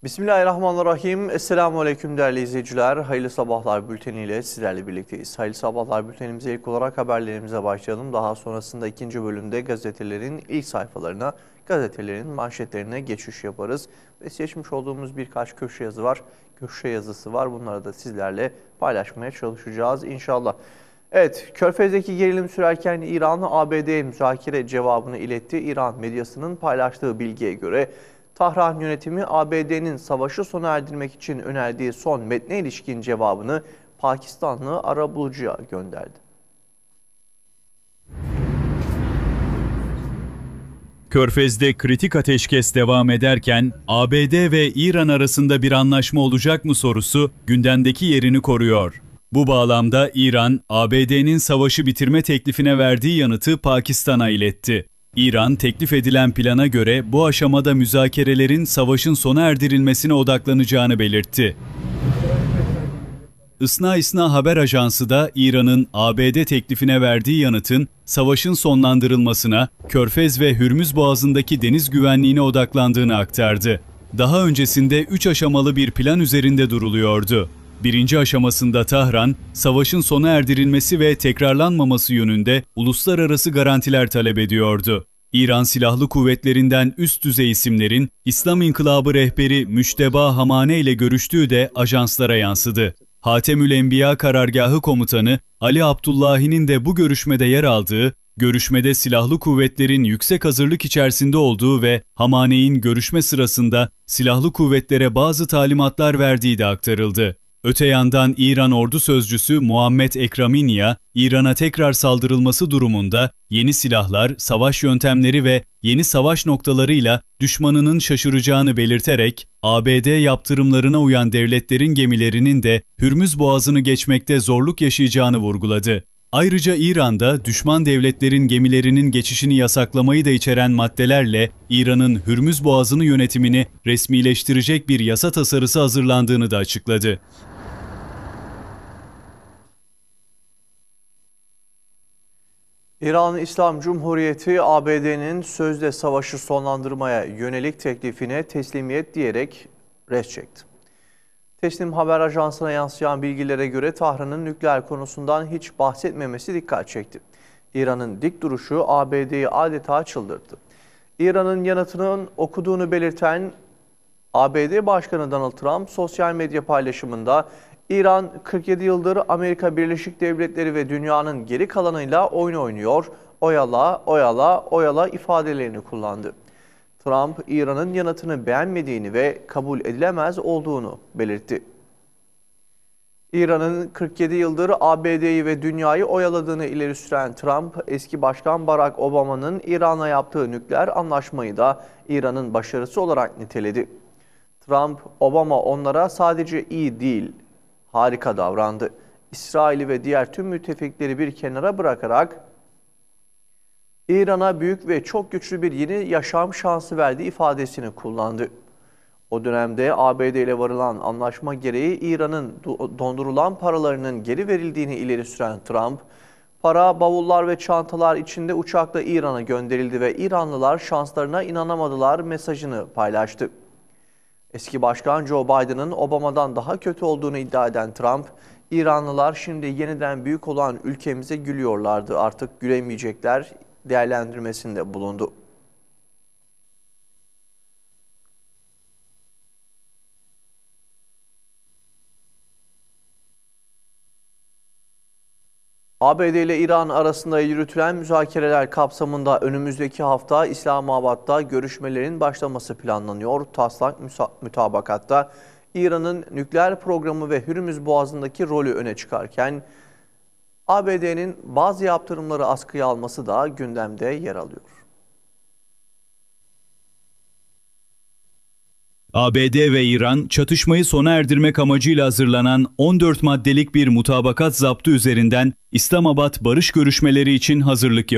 Bismillahirrahmanirrahim. Esselamu Aleyküm değerli izleyiciler. Hayırlı sabahlar bülteniyle sizlerle birlikteyiz. Hayırlı sabahlar bültenimize ilk olarak haberlerimize başlayalım. Daha sonrasında ikinci bölümde gazetelerin ilk sayfalarına, gazetelerin manşetlerine geçiş yaparız. Ve seçmiş olduğumuz birkaç köşe yazı var. Köşe yazısı var. Bunları da sizlerle paylaşmaya çalışacağız inşallah. Evet, Körfez'deki gerilim sürerken İran, ABD'ye müzakere cevabını iletti. İran medyasının paylaştığı bilgiye göre Tahran yönetimi ABD'nin savaşı sona erdirmek için önerdiği son metne ilişkin cevabını Pakistanlı arabulucuya gönderdi. Körfez'de kritik ateşkes devam ederken ABD ve İran arasında bir anlaşma olacak mı sorusu gündemdeki yerini koruyor. Bu bağlamda İran, ABD'nin savaşı bitirme teklifine verdiği yanıtı Pakistan'a iletti. İran, teklif edilen plana göre bu aşamada müzakerelerin savaşın sona erdirilmesine odaklanacağını belirtti. ISNA haber ajansı da İran'ın ABD teklifine verdiği yanıtın savaşın sonlandırılmasına, Körfez ve Hürmüz Boğazı'ndaki deniz güvenliğine odaklandığını aktardı. Daha öncesinde 3 aşamalı bir plan üzerinde duruluyordu. Birinci aşamasında Tahran, savaşın sona erdirilmesi ve tekrarlanmaması yönünde uluslararası garantiler talep ediyordu. İran Silahlı Kuvvetlerinden üst düzey isimlerin İslam İnkılabı rehberi Müşteba Hamane ile görüştüğü de ajanslara yansıdı. Hatemül Enbiya Karargahı Komutanı Ali Abdullahi'nin de bu görüşmede yer aldığı, görüşmede silahlı kuvvetlerin yüksek hazırlık içerisinde olduğu ve Hamane'in görüşme sırasında silahlı kuvvetlere bazı talimatlar verdiği de aktarıldı. Öte yandan İran ordu sözcüsü Muhammed Ekraminya, İran'a tekrar saldırılması durumunda yeni silahlar, savaş yöntemleri ve yeni savaş noktalarıyla düşmanının şaşıracağını belirterek, ABD yaptırımlarına uyan devletlerin gemilerinin de Hürmüz Boğazı'nı geçmekte zorluk yaşayacağını vurguladı. Ayrıca İran'da düşman devletlerin gemilerinin geçişini yasaklamayı da içeren maddelerle İran'ın Hürmüz Boğazı'nı yönetimini resmileştirecek bir yasa tasarısı hazırlandığını da açıkladı. İran İslam Cumhuriyeti ABD'nin sözde savaşı sonlandırmaya yönelik teklifine teslimiyet diyerek res çekti. Teslim haber ajansına yansıyan bilgilere göre Tahran'ın nükleer konusundan hiç bahsetmemesi dikkat çekti. İran'ın dik duruşu ABD'yi adeta çıldırttı. İran'ın yanıtının okuduğunu belirten ABD Başkanı Donald Trump sosyal medya paylaşımında İran 47 yıldır Amerika Birleşik Devletleri ve dünyanın geri kalanıyla oyun oynuyor, oyala, oyala, oyala ifadelerini kullandı. Trump, İran'ın yanıtını beğenmediğini ve kabul edilemez olduğunu belirtti. İran'ın 47 yıldır ABD'yi ve dünyayı oyaladığını ileri süren Trump, eski Başkan Barack Obama'nın İran'la yaptığı nükleer anlaşmayı da İran'ın başarısı olarak niteledi. Trump, Obama onlara sadece iyi değil, harika davrandı. İsrail'i ve diğer tüm müttefikleri bir kenara bırakarak İran'a büyük ve çok güçlü bir yeni yaşam şansı verdiği ifadesini kullandı. O dönemde ABD ile varılan anlaşma gereği İran'ın dondurulan paralarının geri verildiğini ileri süren Trump, para, bavullar ve çantalar içinde uçakla İran'a gönderildi ve İranlılar şanslarına inanamadılar mesajını paylaştı. Eski Başkan Joe Biden'ın Obama'dan daha kötü olduğunu iddia eden Trump, İranlılar şimdi yeniden büyük olan ülkemize gülüyorlardı, artık gülemeyecekler değerlendirmesinde bulundu. ABD ile İran arasında yürütülen müzakereler kapsamında önümüzdeki hafta İslamabad'da görüşmelerin başlaması planlanıyor. Taslak mütabakatta İran'ın nükleer programı ve Hürmüz Boğazı'ndaki rolü öne çıkarken ABD'nin bazı yaptırımları askıya alması da gündemde yer alıyor. ABD ve İran, çatışmayı sona erdirmek amacıyla hazırlanan 14 maddelik bir mutabakat zaptı üzerinden İslamabad barış görüşmeleri için hazırlık yapıyor.